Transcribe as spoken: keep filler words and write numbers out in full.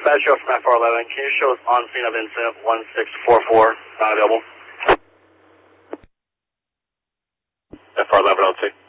dispatch show from F R eleven. Can you show us on scene of incident one six four four, not available? F R eleven O T.